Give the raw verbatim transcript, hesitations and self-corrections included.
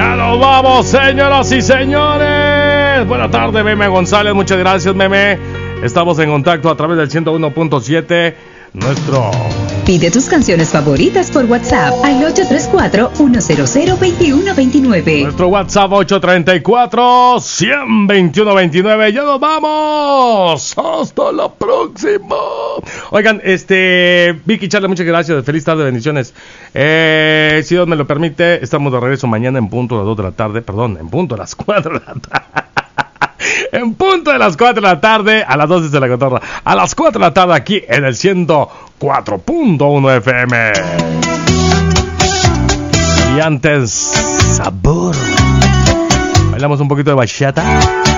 Ya nos vamos, señoras y señores. Buenas tardes, Meme González. Muchas gracias, Meme. Estamos en contacto a través del ciento uno punto siete. Nuestro... Pide tus canciones favoritas por WhatsApp al ocho tres cuatro, uno cero cero, dos uno dos nueve. Nuestro WhatsApp ocho tres cuatro, uno cero cero, dos uno dos nueve. ¡Ya nos vamos! ¡Hasta la próxima! Oigan, este... Vicky, Charlie, muchas gracias. Feliz tarde, bendiciones. Eh, si Dios me lo permite, estamos de regreso mañana en punto a las dos de la tarde. Perdón, en punto a las cuatro de la tarde. En punto de las cuatro de la tarde, a las doce de la cotorra. A las cuatro de la tarde aquí en el ciento cuatro punto uno F M. Y antes, sabor. Bailamos un poquito de bachata.